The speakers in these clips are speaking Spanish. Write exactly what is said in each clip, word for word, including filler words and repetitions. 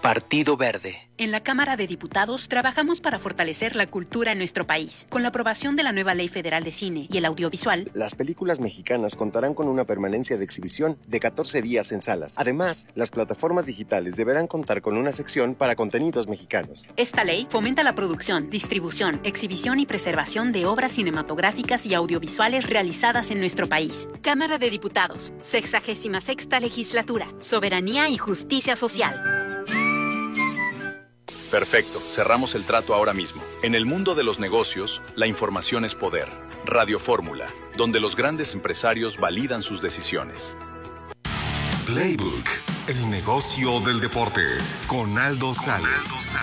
Partido Verde. En la Cámara de Diputados trabajamos para fortalecer la cultura en nuestro país. Con la aprobación de la nueva Ley Federal de Cine y el Audiovisual, las películas mexicanas contarán con una permanencia de exhibición de catorce días en salas. Además, las plataformas digitales deberán contar con una sección para contenidos mexicanos. Esta ley fomenta la producción, distribución, exhibición y preservación de obras cinematográficas y audiovisuales realizadas en nuestro país. Cámara de Diputados, sexagésima sexta legislatura. Soberanía y justicia social. Perfecto, cerramos el trato ahora mismo. En el mundo de los negocios, la información es poder. Radio Fórmula, donde los grandes empresarios validan sus decisiones. Playbook, el negocio del deporte, con Aldo Sales.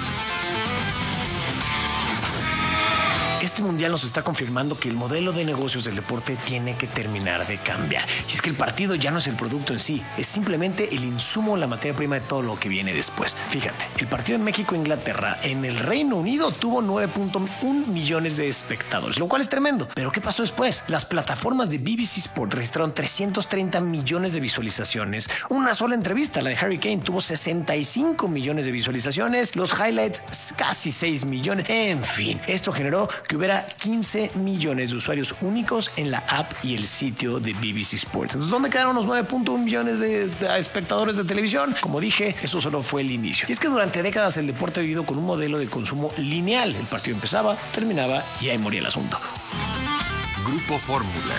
Este mundial nos está confirmando que el modelo de negocios del deporte tiene que terminar de cambiar. Y es que el partido ya no es el producto en sí, es simplemente el insumo, la materia prima de todo lo que viene después. Fíjate, el partido en México-Inglaterra en el Reino Unido tuvo nueve punto uno millones de espectadores, lo cual es tremendo. Pero ¿qué pasó después? Las plataformas de B B C Sport registraron trescientos treinta millones de visualizaciones. Una sola entrevista, la de Harry Kane, tuvo sesenta y cinco millones de visualizaciones. Los highlights, casi seis millones. En fin, esto generó que hubiera quince millones de usuarios únicos en la app y el sitio de B B C Sports. Entonces, ¿dónde quedaron los nueve punto uno millones de, de espectadores de televisión? Como dije, eso solo fue el inicio. Y es que durante décadas el deporte ha vivido con un modelo de consumo lineal. El partido empezaba, terminaba y ahí moría el asunto. Grupo Fórmula.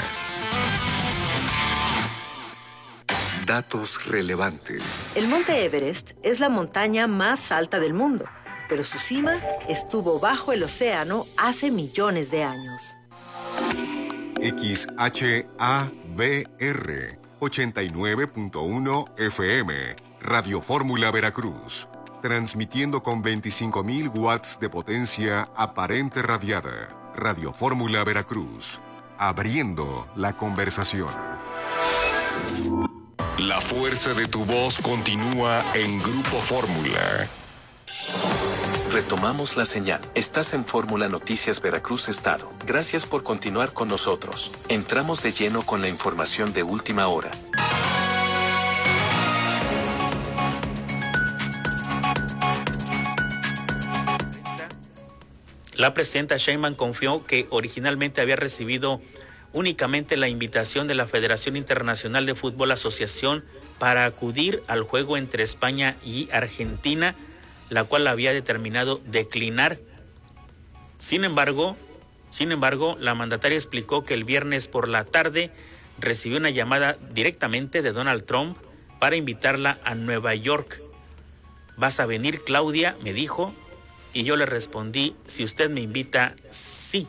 Datos relevantes. El Monte Everest es la montaña más alta del mundo, pero su cima estuvo bajo el océano hace millones de años. X H A B R ochenta y nueve punto uno F M, Radio Fórmula Veracruz, transmitiendo con veinticinco mil watts de potencia aparente radiada. Radio Fórmula Veracruz, abriendo la conversación. La fuerza de tu voz continúa en Grupo Fórmula. Retomamos la señal. Estás en Fórmula Noticias Veracruz Estado. Gracias por continuar con nosotros. Entramos de lleno con la información de última hora. La presidenta Sheinbaum confió que originalmente había recibido únicamente la invitación de la Federación Internacional de Fútbol Asociación para acudir al juego entre España y Argentina, la cual había determinado declinar. Sin embargo, sin embargo, la mandataria explicó que el viernes por la tarde recibió una llamada directamente de Donald Trump para invitarla a Nueva York. ¿Vas a venir, Claudia?, me dijo, y yo le respondí, si usted me invita, sí.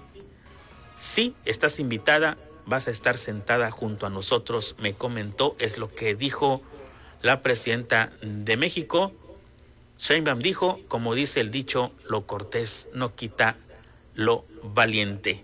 Sí, estás invitada, vas a estar sentada junto a nosotros, me comentó, es lo que dijo la presidenta de México. Sheinbaum dijo, como dice el dicho, lo cortés no quita lo valiente.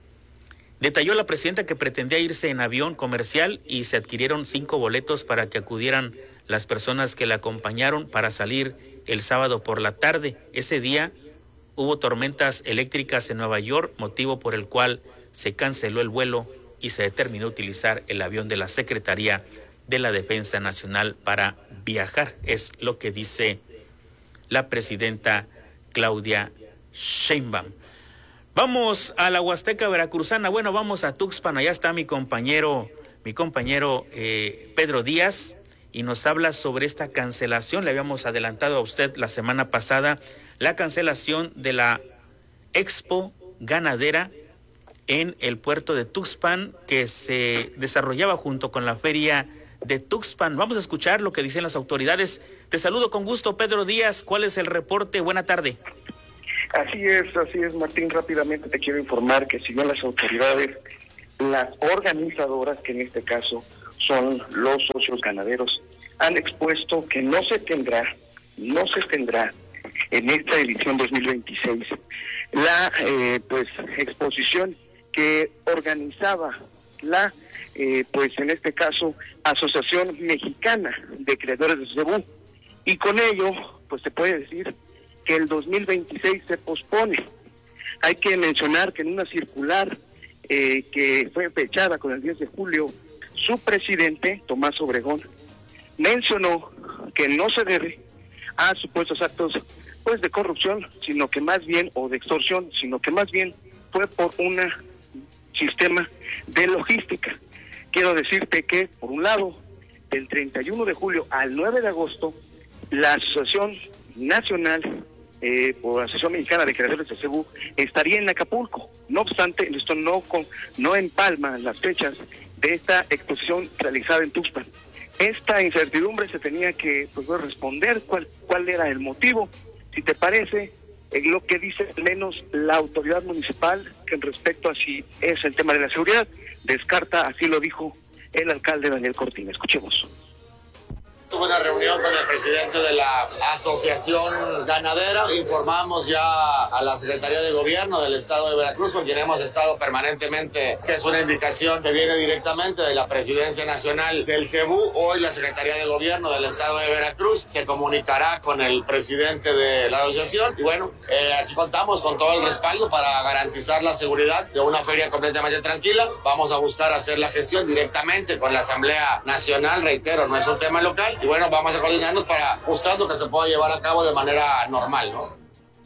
Detalló la presidenta que pretendía irse en avión comercial y se adquirieron cinco boletos para que acudieran las personas que la acompañaron para salir el sábado por la tarde. Ese día hubo tormentas eléctricas en Nueva York, motivo por el cual se canceló el vuelo y se determinó utilizar el avión de la Secretaría de la Defensa Nacional para viajar. Es lo que dice la presidenta Claudia Sheinbaum. Vamos a la Huasteca Veracruzana. Bueno, vamos a Tuxpan. Allá está mi compañero, mi compañero eh, Pedro Díaz, y nos habla sobre esta cancelación. Le habíamos adelantado a usted la semana pasada la cancelación de la Expo Ganadera en el puerto de Tuxpan, que se desarrollaba junto con la feria de Tuxpan. Vamos a escuchar lo que dicen las autoridades. Te saludo con gusto, Pedro Díaz. ¿Cuál es el reporte? Buena tarde. Así es, así es, Martín. Rápidamente te quiero informar que si bien las autoridades, las organizadoras, que en este caso son los socios ganaderos, han expuesto que no se tendrá, no se tendrá en esta edición dos mil veintiséis la eh, pues exposición que organizaba la eh, pues en este caso Asociación Mexicana de Creadores de Cebú, y con ello pues se puede decir que el dos mil veintiséis se pospone. Hay que mencionar que en una circular eh, que fue fechada con el diez de julio, su presidente, Tomás Obregón, mencionó que no se debe a supuestos actos pues de corrupción, sino que más bien, o de extorsión, sino que más bien fue por un sistema de logística. Quiero decirte que, por un lado, del treinta y uno de julio al nueve de agosto, la Asociación Nacional, eh, o Asociación Mexicana de Creadores de C B U, estaría en Acapulco. No obstante, esto no, con, no empalma las fechas de esta exposición realizada en Tuxpan. Esta incertidumbre se tenía que pues, responder cuál, cuál era el motivo. Si te parece, eh, lo que dice al menos la autoridad municipal que en respecto a si es el tema de la seguridad, descarta, así lo dijo el alcalde Daniel Cortina. Escuchemos. Tuve una reunión con el presidente de la Asociación Ganadera, informamos ya a la Secretaría de Gobierno del Estado de Veracruz, con quien hemos estado permanentemente, que es una indicación que viene directamente de la Presidencia Nacional del C B U. Hoy la Secretaría de Gobierno del Estado de Veracruz se comunicará con el presidente de la asociación y bueno, eh, aquí contamos con todo el respaldo para garantizar la seguridad de una feria completamente tranquila. Vamos a buscar hacer la gestión directamente con la Asamblea Nacional, reitero, no es un tema local. Y bueno, vamos a coordinarnos para buscando que se pueda llevar a cabo de manera normal, ¿no?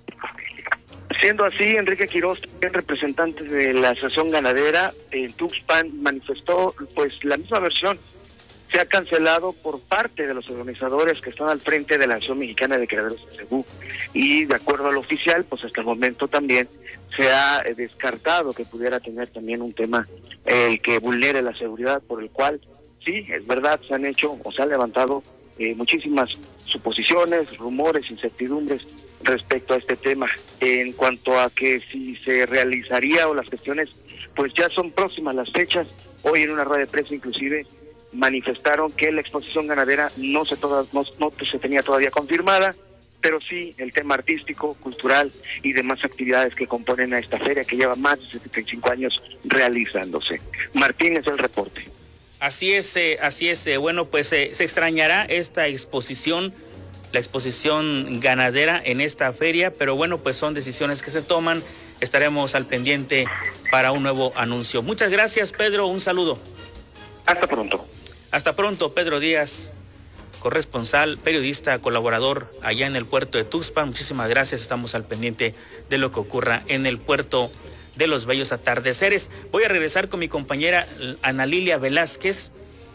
Siendo así, Enrique Quiroz, el representante de la Asociación Ganadera en Tuxpan, manifestó pues la misma versión. Se ha cancelado por parte de los organizadores que están al frente de la Asociación Mexicana de Creadores de C B U. Y de acuerdo al oficial, pues hasta el momento también se ha eh, descartado que pudiera tener también un tema eh, que vulnere la seguridad, por el cual sí, es verdad, se han hecho o se han levantado eh, muchísimas suposiciones, rumores, incertidumbres respecto a este tema. En cuanto a que si se realizaría o las gestiones, pues ya son próximas las fechas. Hoy en una rueda de prensa inclusive manifestaron que la exposición ganadera no se, toda, no, no se tenía todavía confirmada, pero sí el tema artístico, cultural y demás actividades que componen a esta feria que lleva más de setenta y cinco años realizándose. Martín, es el reporte. Así es, eh, así es. Eh, bueno, pues eh, se extrañará esta exposición, la exposición ganadera en esta feria, pero bueno, pues son decisiones que se toman. Estaremos al pendiente para un nuevo anuncio. Muchas gracias, Pedro. Un saludo. Hasta pronto. Hasta pronto, Pedro Díaz, corresponsal, periodista, colaborador allá en el puerto de Tuxpan. Muchísimas gracias. Estamos al pendiente de lo que ocurra en el puerto de los bellos atardeceres. Voy a regresar con mi compañera Ana Lilia Velázquez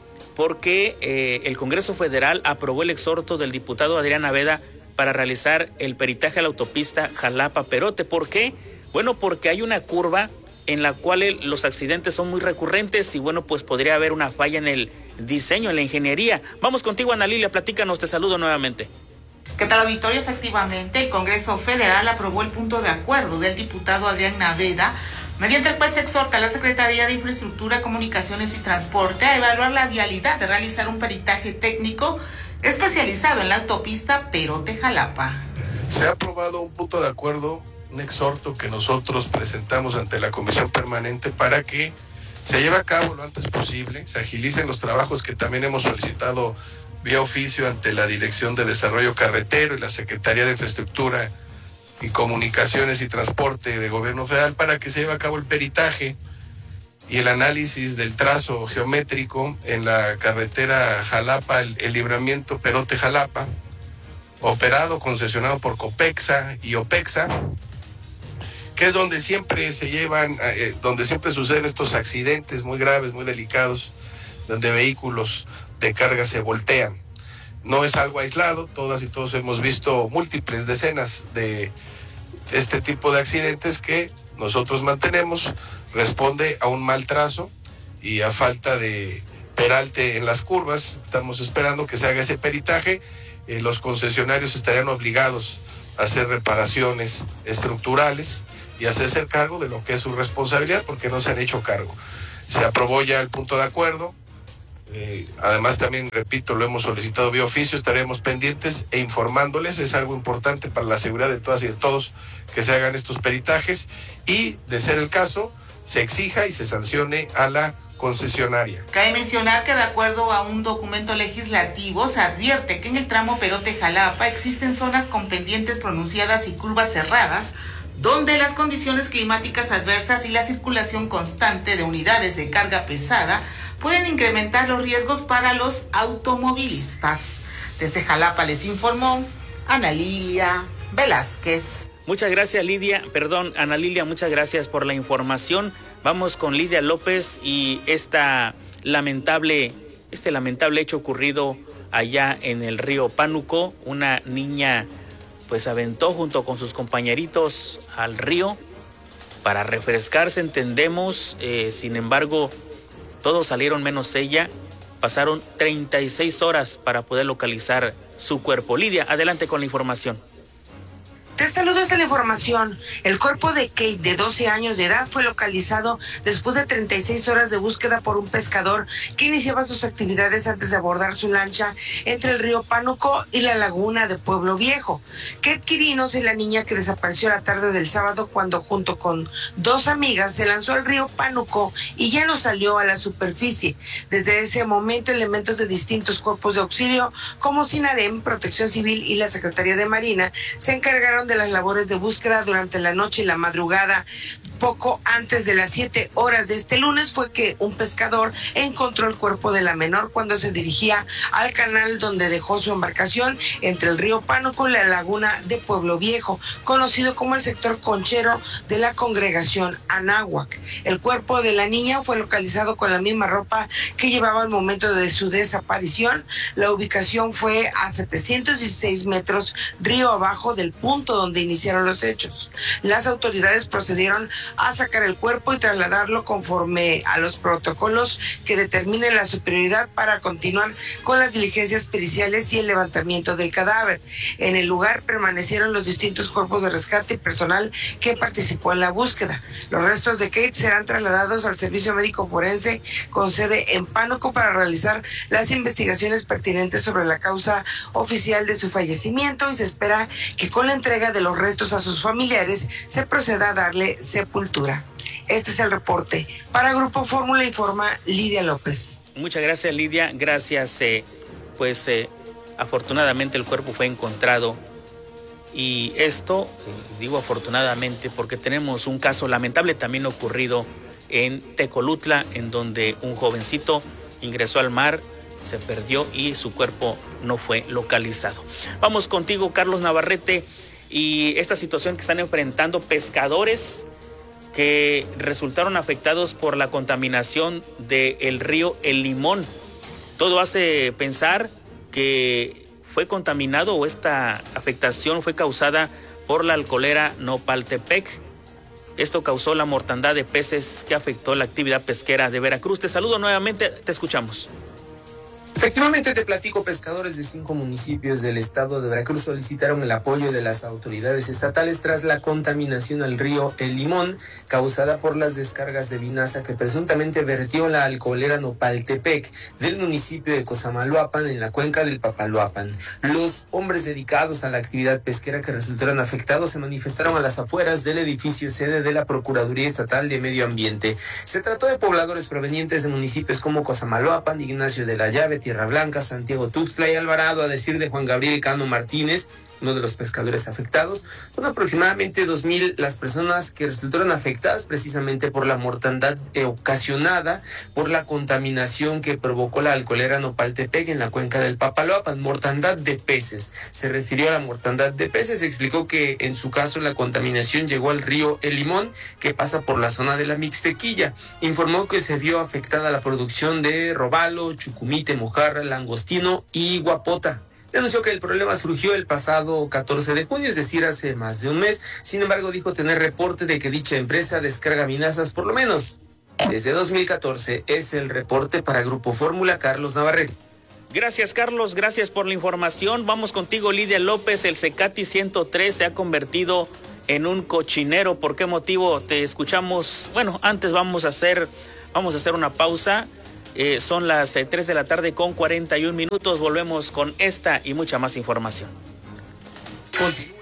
porque eh, el Congreso Federal aprobó el exhorto del diputado Adrián Naveda para realizar el peritaje a la autopista Jalapa-Perote. ¿Por qué? Bueno, porque hay una curva en la cual el, los accidentes son muy recurrentes y bueno, pues podría haber una falla en el diseño, en la ingeniería. Vamos contigo, Ana Lilia, platícanos, te saludo nuevamente. ¿Qué tal, auditorio? Efectivamente, el Congreso Federal aprobó el punto de acuerdo del diputado Adrián Naveda, mediante el cual se exhorta a la Secretaría de Infraestructura, Comunicaciones y Transporte a evaluar la vialidad de realizar un peritaje técnico especializado en la autopista Perote-Jalapa. Se ha aprobado un punto de acuerdo, un exhorto que nosotros presentamos ante la Comisión Permanente para que se lleve a cabo lo antes posible, se agilicen los trabajos que también hemos solicitado vía oficio ante la Dirección de Desarrollo Carretero y la Secretaría de Infraestructura y Comunicaciones y Transporte de Gobierno Federal para que se lleve a cabo el peritaje y el análisis del trazo geométrico en la carretera Jalapa, el, el libramiento Perote-Jalapa, operado, concesionado por Copexa y Opexa, que es donde siempre se llevan, eh, donde siempre suceden estos accidentes muy graves, muy delicados, donde vehículos de carga se voltean. No es algo aislado, todas y todos hemos visto múltiples decenas de este tipo de accidentes que nosotros mantenemos, responde a un mal trazo y a falta de peralte en las curvas. Estamos esperando que se haga ese peritaje. Eh, los concesionarios estarían obligados a hacer reparaciones estructurales y hacerse cargo de lo que es su responsabilidad porque no se han hecho cargo. Se aprobó ya el punto de acuerdo. Eh, además también, repito, lo hemos solicitado vía oficio, estaremos pendientes e informándoles, es algo importante para la seguridad de todas y de todos que se hagan estos peritajes y, de ser el caso, se exija y se sancione a la concesionaria. Cabe mencionar que de acuerdo a un documento legislativo se advierte que en el tramo Perote-Jalapa existen zonas con pendientes pronunciadas y curvas cerradas, donde las condiciones climáticas adversas y la circulación constante de unidades de carga pesada pueden incrementar los riesgos para los automovilistas. Desde Jalapa les informó Ana Lilia Velázquez. Muchas gracias, Lidia. Perdón, Ana Lilia, muchas gracias por la información. Vamos con Lidia López y esta lamentable, este lamentable hecho ocurrido allá en el río Pánuco. Una niña pues aventó junto con sus compañeritos al río para refrescarse, entendemos. Eh, sin embargo, todos salieron menos ella. Pasaron treinta y seis horas para poder localizar su cuerpo. Lidia, adelante con la información. Te saludo, esta la información. El cuerpo de Kate, de doce años de edad, fue localizado después de treinta y seis horas de búsqueda por un pescador que iniciaba sus actividades antes de abordar su lancha entre el río Pánuco y la laguna de Pueblo Viejo. Kate Quirinos es la niña que desapareció la tarde del sábado cuando junto con dos amigas se lanzó al río Pánuco y ya no salió a la superficie. Desde ese momento, elementos de distintos cuerpos de auxilio como SINAREM, Protección Civil y la Secretaría de Marina se encargaron de las labores de búsqueda durante la noche y la madrugada. Poco antes de las siete horas de este lunes fue que un pescador encontró el cuerpo de la menor cuando se dirigía al canal donde dejó su embarcación entre el río Pánuco y la laguna de Pueblo Viejo, conocido como el sector conchero de la congregación Anáhuac. El cuerpo de la niña fue localizado con la misma ropa que llevaba al momento de su desaparición. La ubicación fue a setecientos dieciséis metros río abajo del punto donde iniciaron los hechos. Las autoridades procedieron a sacar el cuerpo y trasladarlo conforme a los protocolos que determinen la superioridad para continuar con las diligencias periciales y el levantamiento del cadáver. En el lugar permanecieron los distintos cuerpos de rescate y personal que participó en la búsqueda. Los restos de Kate serán trasladados al Servicio Médico Forense con sede en Pánuco para realizar las investigaciones pertinentes sobre la causa oficial de su fallecimiento, y se espera que con la entrega de los restos a sus familiares se proceda a darle sepultura. Este es el reporte. Para Grupo Fórmula informa Lidia López. Muchas gracias, Lidia. Gracias. Eh, pues eh, afortunadamente el cuerpo fue encontrado. Y esto, eh, digo afortunadamente, porque tenemos un caso lamentable también ocurrido en Tecolutla, en donde un jovencito ingresó al mar, se perdió y su cuerpo no fue localizado. Vamos contigo, Carlos Navarrete, y esta situación que están enfrentando pescadores que resultaron afectados por la contaminación del río El Limón. Todo hace pensar que fue contaminado o esta afectación fue causada por la alcoholera Nopaltepec. Esto causó la mortandad de peces que afectó la actividad pesquera de Veracruz. Te saludo nuevamente, te escuchamos. Efectivamente, te platico, pescadores de cinco municipios del estado de Veracruz solicitaron el apoyo de las autoridades estatales tras la contaminación al río El Limón causada por las descargas de vinaza que presuntamente vertió la alcoholera Nopaltepec del municipio de Cosamaloapan en la cuenca del Papaloapan. Los hombres dedicados a la actividad pesquera que resultaron afectados se manifestaron a las afueras del edificio sede de la Procuraduría Estatal de Medio Ambiente. Se trató de pobladores provenientes de municipios como Cosamaloapan, Ignacio de la Llave, Tierra Blanca, Santiago Tuxtla y Alvarado, a decir de Juan Gabriel Cano Martínez, uno de los pescadores afectados. Son aproximadamente dos mil las personas que resultaron afectadas precisamente por la mortandad eh, ocasionada por la contaminación que provocó la alcoholera Nopaltepec en la cuenca del Papaloapan. Mortandad de peces. Se refirió a la mortandad de peces. Explicó que en su caso la contaminación llegó al río El Limón, que pasa por la zona de la Mixtequilla. Informó que se vio afectada la producción de robalo, chucumite, mojarra, langostino y guapota. Denunció que el problema surgió el pasado catorce de junio, es decir, hace más de un mes. Sin embargo, dijo tener reporte de que dicha empresa descarga vinazas por lo menos desde dos mil catorce. Es el reporte para Grupo Fórmula, Carlos Navarrete. Gracias, Carlos, gracias por la información. Vamos contigo, Lidia López. El Cecati ciento tres se ha convertido en un cochinero. ¿Por qué motivo? Te escuchamos. Bueno, antes vamos a hacer, vamos a hacer una pausa. Eh, son las eh, tres de la tarde con cuarenta y un minutos. Volvemos con esta y mucha más información. Contigo.